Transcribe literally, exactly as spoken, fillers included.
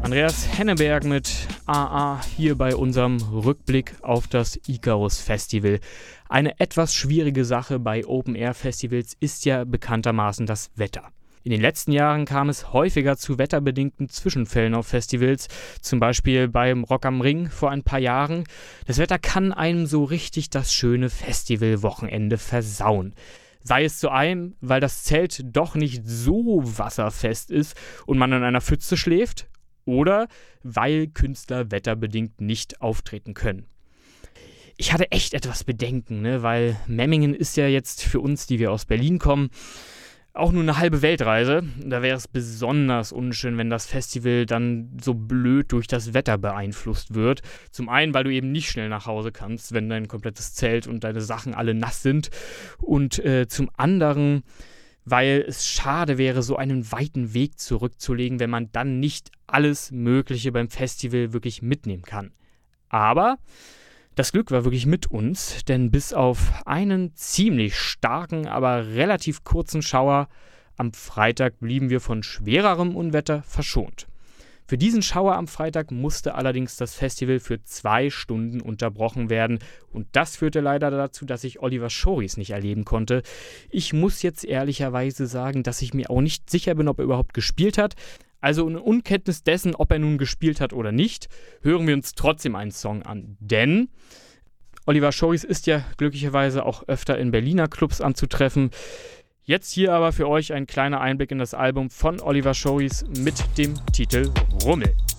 Andreas Henneberg mit A A hier bei unserem Rückblick auf das Icarus Festival. Eine etwas schwierige Sache bei Open-Air-Festivals ist ja bekanntermaßen das Wetter. In den letzten Jahren kam es häufiger zu wetterbedingten Zwischenfällen auf Festivals, zum Beispiel beim Rock am Ring vor ein paar Jahren. Das Wetter kann einem so richtig das schöne Festivalwochenende versauen. Sei es zu einem, weil das Zelt doch nicht so wasserfest ist und man in einer Pfütze schläft, oder weil Künstler wetterbedingt nicht auftreten können. Ich hatte echt etwas Bedenken, ne? Weil Memmingen ist ja jetzt für uns, die wir aus Berlin kommen, auch nur eine halbe Weltreise. Da wäre es besonders unschön, wenn das Festival dann so blöd durch das Wetter beeinflusst wird. Zum einen, weil du eben nicht schnell nach Hause kannst, wenn dein komplettes Zelt und deine Sachen alle nass sind. Und äh, zum anderen, weil es schade wäre, so einen weiten Weg zurückzulegen, wenn man dann nicht alles Mögliche beim Festival wirklich mitnehmen kann. Aber das Glück war wirklich mit uns, denn bis auf einen ziemlich starken, aber relativ kurzen Schauer am Freitag blieben wir von schwererem Unwetter verschont. Für diesen Schauer am Freitag musste allerdings das Festival für zwei Stunden unterbrochen werden und das führte leider dazu, dass ich Oliver Schoris nicht erleben konnte. Ich muss jetzt ehrlicherweise sagen, dass ich mir auch nicht sicher bin, ob er überhaupt gespielt hat. Also in Unkenntnis dessen, ob er nun gespielt hat oder nicht, hören wir uns trotzdem einen Song an. Denn Oliver Schoris ist ja glücklicherweise auch öfter in Berliner Clubs anzutreffen. Jetzt hier aber für euch ein kleiner Einblick in das Album von Oliver Schoris mit dem Titel Rummel.